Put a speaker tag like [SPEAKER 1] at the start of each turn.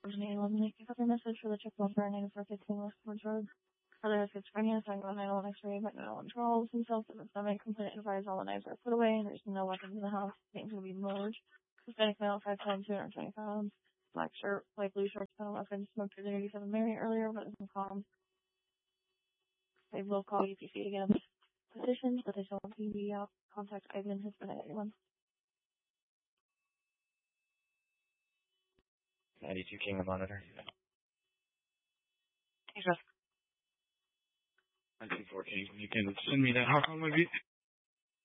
[SPEAKER 1] Pick up your message for the check welfare 9415 West Fords Road. Father has schizophrenia, signed 191 X-ray, but no one controls himself in the stomach. Complete advice all the knives are put away, and there's no weapons in the house. Things will be moved. Hispanic male, 5'10", 220 pounds. Black shirt, light blue shorts, no weapons. Smoked through the 87 Mary earlier, but isn't calm. They will call EPC to get him positions, but they still want to out. Contact Ivan, Hispanic 81.
[SPEAKER 2] 92 King on monitor.
[SPEAKER 1] Thanks, Russ.
[SPEAKER 2] 1914. You can send me that. How come would be?